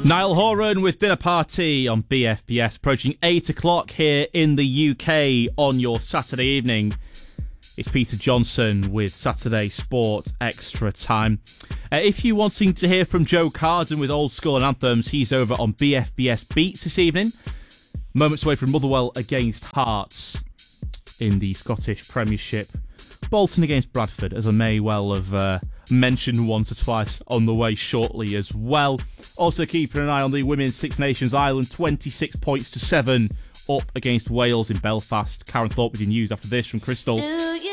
Niall Horan with Dinner Party on BFBS, approaching 8 o'clock here in the UK on your Saturday evening. It's Peter Johnson with Saturday Sport Extra Time. If you're wanting to hear from Joe Carden with Old School and Anthems, he's over on BFBS Beats this evening. Moments away from Motherwell against Hearts in the Scottish Premiership. Bolton against Bradford, as I may well have mentioned once or twice on the way shortly as well. Also keeping an eye on the Women's Six Nations Ireland, 26 points to 7 up against Wales in Belfast. Karen Thorpe with your news after this from Crystal.